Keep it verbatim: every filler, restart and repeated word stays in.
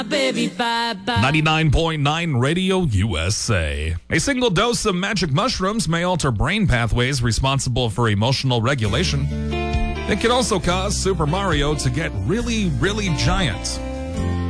Baby, bye bye. ninety-nine point nine Radio U S A. A single dose of magic mushrooms may alter brain pathways responsible for emotional regulation. It can also cause Super Mario to get really, really giant.